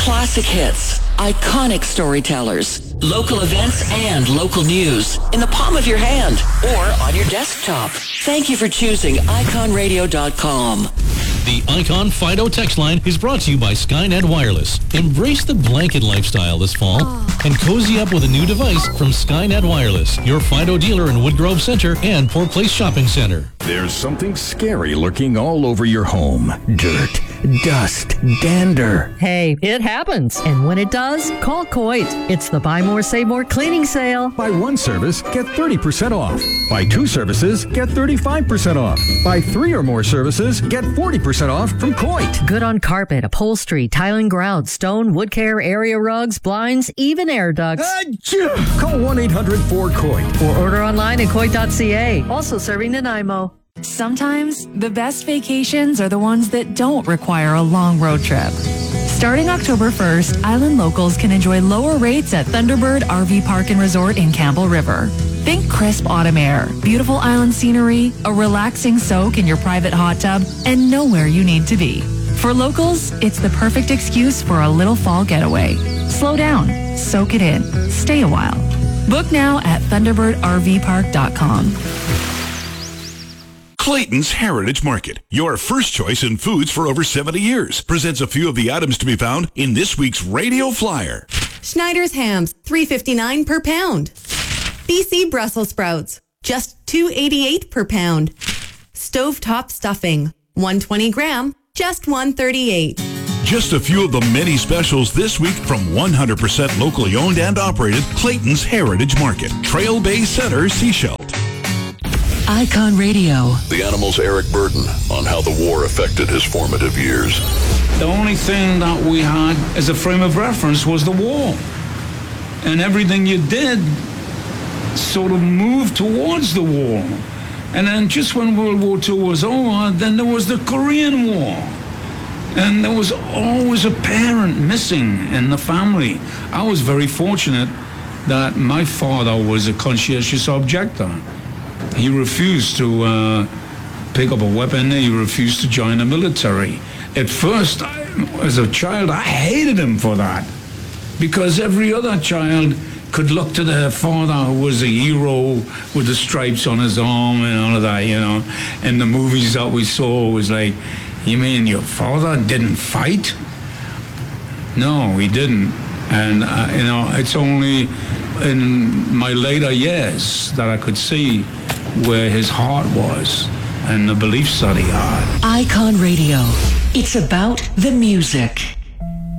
Classic hits, iconic storytellers, local events and local news in the palm of your hand or on your desktop. Thank you for choosing iconradio.com. The Icon Fido text line is brought to you by Skynet Wireless. Embrace the blanket lifestyle this fall and cozy up with a new device from Skynet Wireless, your Fido dealer in Woodgrove Center and Port Place Shopping Center. There's something scary lurking all over your home. Dirt, dust, dander. Hey, it happens. And when it does, call Coit. It's the Buy More, Save More cleaning sale. Buy one service, get 30% off. Buy two services, get 35% off. Buy three or more services, get 40% off from Coit. Good on carpet, upholstery, tiling, grout, stone, wood care, area rugs, blinds, even air ducts. Call 1-800-4COIT. Or order online at Coit.ca. Also serving Nanaimo. Sometimes the best vacations are the ones that don't require a long road trip. Starting October 1st, Island locals can enjoy lower rates at Thunderbird RV Park and Resort in Campbell River. Think crisp autumn air, beautiful island scenery, a relaxing soak in your private hot tub, and nowhere you need to be. For locals, it's the perfect excuse for a little fall getaway. Slow down, soak it in, stay a while. Book now at ThunderbirdRVPark.com. Clayton's Heritage Market, your first choice in foods for over 70 years, presents a few of the items to be found in this week's radio flyer. Schneider's hams, $3.59 per pound. BC Brussels sprouts, just $2.88 per pound. Stovetop stuffing, 120 gram, just $1.38. Just a few of the many specials this week from 100% locally owned and operated Clayton's Heritage Market, Trail Bay Center, Sechelt. Icon Radio. The Animal's Eric Burden on how the war affected his formative years. The only thing that we had as a frame of reference was the war. And everything you did sort of moved towards the war. And then just when World War II was over, then there was the Korean War. And there was always a parent missing in the family. I was very fortunate that my father was a conscientious objector. He refused to pick up a weapon. He refused to join the military. At first, as a child, I hated him for that, because every other child could look to their father, who was a hero with the stripes on his arm and all of that, you know. And the movies that we saw was like, you mean your father didn't fight? No, he didn't. And, you know, it's only in my later years that I could see where his heart was and the beliefs that he had. Icon Radio. It's about the music.